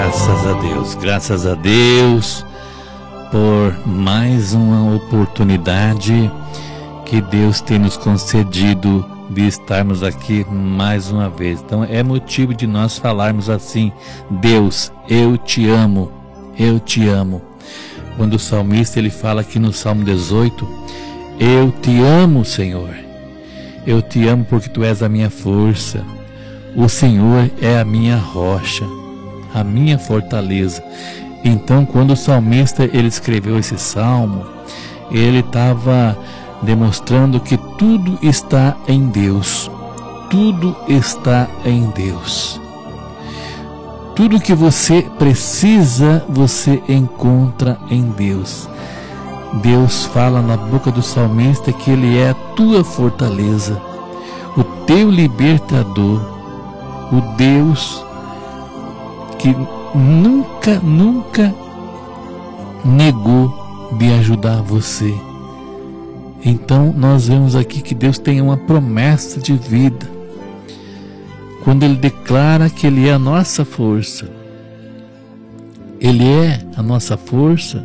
Graças a Deus por mais uma oportunidade que Deus tem nos concedido de estarmos aqui mais uma vez. Então é motivo de nós falarmos assim: Deus, eu te amo, eu te amo. Quando o salmista ele fala aqui no Salmo 18, eu te amo, Senhor, eu te amo porque tu és a minha força, o Senhor é a minha rocha, a minha fortaleza. Então, quando o salmista ele escreveu esse salmo, ele estava demonstrando que tudo está em Deus. Tudo está em Deus. Tudo que você precisa, você encontra em Deus. Deus fala na boca do salmista que Ele é a tua fortaleza, o teu libertador, o Deus que nunca negou de ajudar você. Então nós vemos aqui que Deus tem uma promessa de vida, quando Ele declara que Ele é a nossa força. Ele é a nossa força.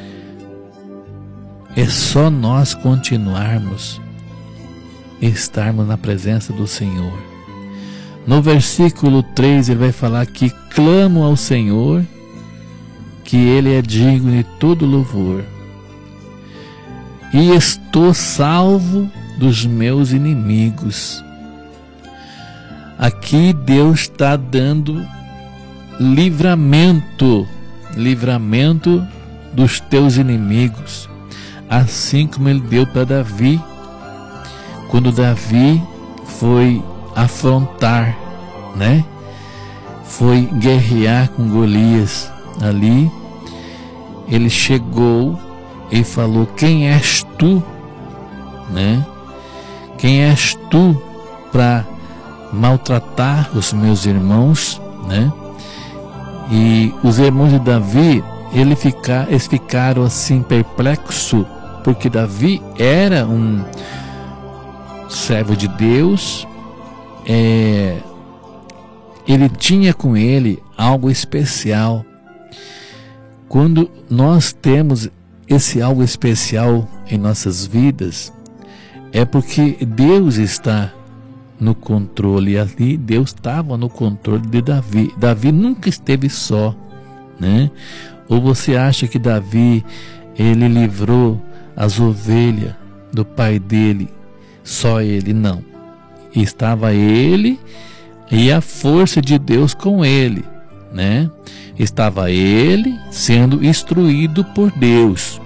É só nós continuarmos, estarmos na presença do Senhor. No versículo 3 ele vai falar que clamo ao Senhor, que Ele é digno de todo louvor, e estou salvo dos meus inimigos. Aqui Deus está dando livramento dos teus inimigos, assim como Ele deu para Davi, quando Davi foi afrontar, né? Foi guerrear com Golias. Ali ele chegou e falou: quem és tu, né? Quem és tu para maltratar os meus irmãos, né? E os irmãos de Davi, eles ficaram assim perplexos, porque Davi era um servo de Deus. Ele tinha com ele algo especial. Quando nós temos esse algo especial em nossas vidas, é porque Deus está no controle. E ali Deus estava no controle de Davi. Davi nunca esteve só, né? Ou você acha que Davi ele livrou as ovelhas do pai dele, só ele? Não. Estava ele e a força de Deus com ele, né? Estava ele sendo instruído por Deus.